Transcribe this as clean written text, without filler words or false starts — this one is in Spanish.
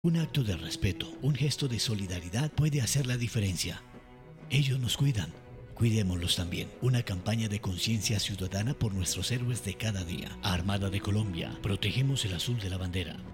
Un acto de respeto, un gesto de solidaridad puede hacer la diferencia. Ellos nos cuidan, cuidémoslos también. Una campaña de conciencia ciudadana por nuestros héroes de cada día. Armada de Colombia, protegemos el azul de la bandera.